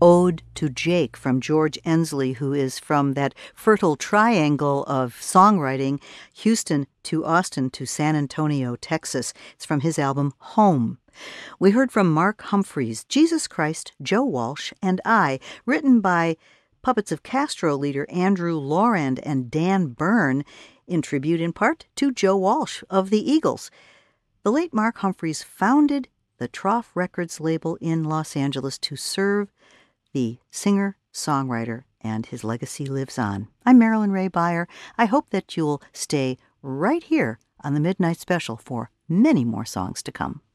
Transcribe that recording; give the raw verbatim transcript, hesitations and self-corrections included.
Ode to Jake from George Ensley, who is from that fertile triangle of songwriting, Houston to Austin to San Antonio, Texas. It's from his album Home. We heard from Mark Humphreys, Jesus Christ, Joe Walsh, and I, written by Puppets of Castro leader Andrew Lorand and Dan Byrne, in tribute in part to Joe Walsh of the Eagles. The late Mark Humphreys founded the Trough Records label in Los Angeles to serve the singer-songwriter, and his legacy lives on. I'm Marilyn Ray Beyer. I hope that you'll stay right here on the Midnight Special for many more songs to come.